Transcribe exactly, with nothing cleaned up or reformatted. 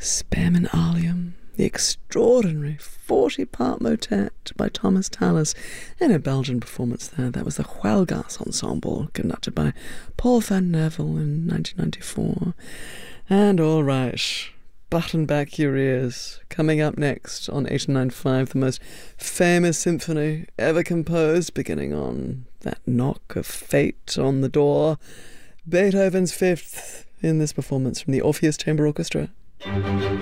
Spearman Alium, the extraordinary forty-part motet by Thomas Tallis, in a Belgian performance there. That was the Huelgas Ensemble, conducted by Paul van Neville in nineteen ninety-four. And all right, button back your ears. Coming up next on eighty-nine point five, the most famous symphony ever composed, beginning on that knock of fate on the door, Beethoven's Fifth, in this performance from the Orpheus Chamber Orchestra.